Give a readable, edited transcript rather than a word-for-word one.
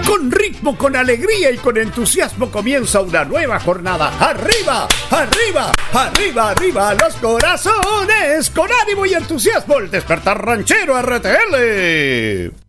Con ritmo, con alegría y con entusiasmo comienza una nueva jornada. ¡Arriba! ¡Arriba! ¡Arriba! ¡Arriba! ¡Los corazones! Con ánimo y entusiasmo, el Despertar Ranchero RTL.